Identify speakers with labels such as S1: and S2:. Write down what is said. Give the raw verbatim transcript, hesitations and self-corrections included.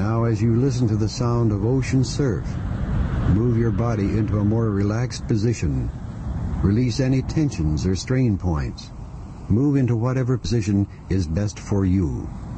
S1: Now, as you listen to the sound of ocean surf, move your body into a more relaxed position. Release any tensions or strain points. Move into whatever position is best for you.